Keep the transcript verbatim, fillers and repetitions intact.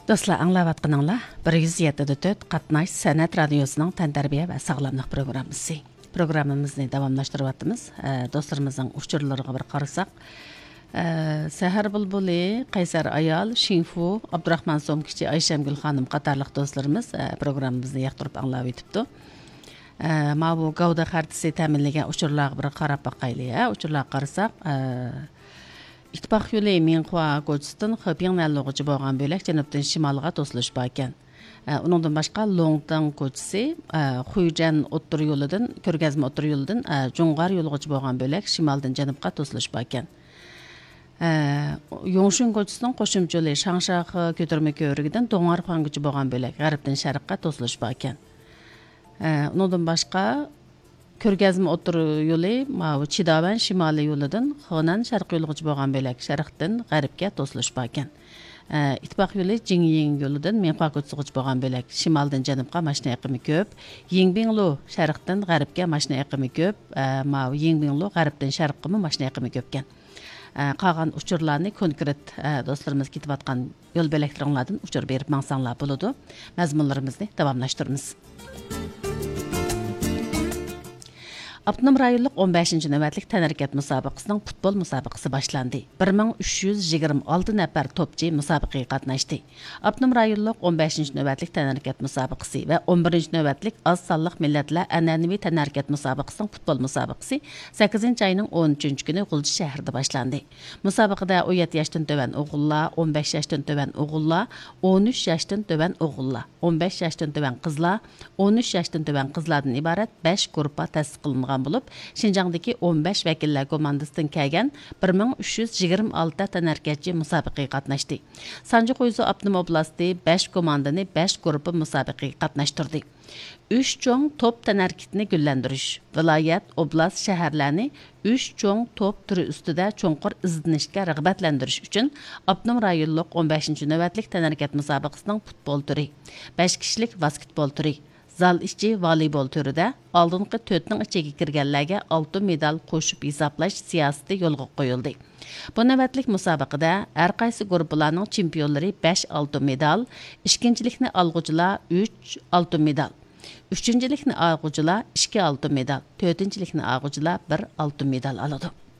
Dostlar, аңлаватқаныңла bir yuz yetti nöqta to'rt Qatnash San'at radiosuning tantarbiya va sog'lomlik programmasi. Programmamizni davomlashtiryapmiz. Do'stlarimizning uchurlariga bir qarasak, Sahar Bulbuli, Qaysar ayol, Shinfu, Abdurahmon Somkichi, Ayshamgul xonim qatorliq do'stlarimiz programmamizni yoqtirib anglab o'tibdi. Ma bu Gavda xaritasi ta'minlagan uchurlarga bir qarab baqaylik. Uchurlarga qarasak, İttifaq yo'li Minxua ko'chasidan Xiping nallig'ichi bo'lgan bo'lak janubdan shimolga to'silish bor ekan. Uningdan boshqa Longtang ko'chasi Xuyjan o'ttir yo'lidan, ko'rgazma o'ttir yo'lidan Jungar yo'lig'ichi bo'lgan bo'lak shimoldan janubga to'silish bor ekan. Yongshun ko'chasidan qo'shimcha yo'li Shangsha ko'tarma ko'rigidan Dongarxongacha bo'lgan bo'lak g'arbdan sharqqa to'silish bor ekan. Uningdan boshqa Ko'rgazma o'tir yo'li Mavi Chidavan shimoliy yo'lidan Xonan sharq yo'lig'icha bo'lgan bo'lak sharqdan g'arbga to'silish bor ekan. İttifaq yo'li Jingying yo'lidan Minxua ko'chasigacha bo'lgan bo'lak shimoldan janubga mashina aqimi ko'p. Yingbinglu sharqdan g'arbga mashina aqimi ko'p. Mavi Yingbinglu g'arbdan sharqqa mashina aqimi ko'p ekan. Qolgan uchurlarni konkret do'stlarimiz ketayotgan yo'l belaklaringlardan uchur berib mangsanglar bo'ladi. Mazmunlarimizni davomlashtiramiz. Abnum rayonluq o'n beshinchi navbatlik tənərkət müsabiqəsinin futbol müsabiqəsi başlandı. bir ming uch yuz yigirma olti nəfər topçu müsabiqəyə qatnaşdı. Abnum rayonluq o'n beshinchi navbatlik tənərkət müsabiqəsi və o'n birinchi navbatlik az sonliq millatlar ənənəvi tənərkət müsabiqəsinin futbol müsabiqəsi sakkizinchi ayının o'n uchinchi kuni G'ulji shahrida başlandı. Müsabiqədə o'n yetti yoshdan tövən oğullar, o'n besh yoshdan tövən oğullar, o'n uch yoshdan tövən oğullar, o'n besh yoshdan tövən qizlar, o'n uch yoshdan tövən qizlardan iborat besh guruhga ta'sis qilingan bo'lib, Şinjangdagi o'n besh vakillar komandasidan kelgan bir ming uch yuz yigirma olti tənərkətçi musobaqaga qatnashdi. Sanju Qo'yzi Abnum oblasti besh komandani besh guruhi musobaqaga qatnashtirdi. uch cho'ng top tənərkitni güllendirish, viloyat, oblast, shaharlarni uch cho'ng top turi ustida cho'nqur izlanishga rag'batlantirish uchun Abnum rayonluq o'n beshinchi navbatlik tənərkət musobaqasining futbol turi, besh kishilik basketbol turi, Zal içi voleybol turida oldingi to'rtning ichiga kirganlarga oltin medal qo'shib hisoblash siyosati yo'lga qo'yildi. Bu navbatlik musobaqada har qaysi guruhlarning chempionlari besh oltin medal, ikkinchilikni olg'uvchilar uch oltin medal, uchinchilikni olg'uvchilar ikki oltin medal, to'rtinchilikni olg'uvchilar bir oltin medal oladi.